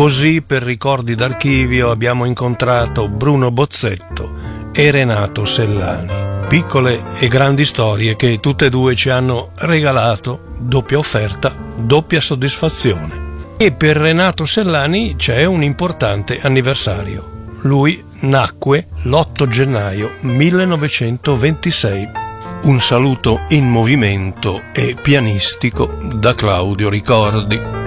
Così per Ricordi d'Archivio abbiamo incontrato Bruno Bozzetto e Renato Sellani. Piccole e grandi storie che tutte e due ci hanno regalato doppia offerta, doppia soddisfazione. E per Renato Sellani c'è un importante anniversario. Lui nacque l'8 gennaio 1926. Un saluto in movimento e pianistico da Claudio Ricordi.